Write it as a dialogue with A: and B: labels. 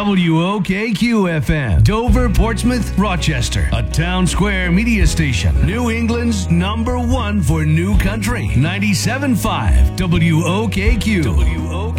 A: WOKQ-FM, Dover, Portsmouth, Rochester, a town square media station. New England's #1 for new country. 97.5 WOKQ.